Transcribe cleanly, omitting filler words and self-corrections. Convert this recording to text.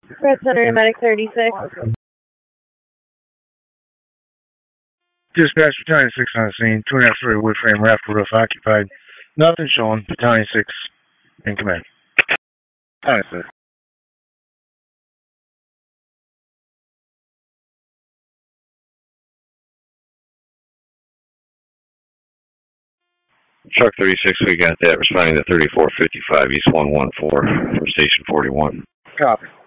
Red Center, Medic 36. Dispatch, Battalion 6 on the scene. 2.5-story wood frame raft roof occupied. Nothing showing. Battalion 6 in command. Battalion 6. Truck 36, we got that. Responding to 3455 East 114 from Station 41. Copy.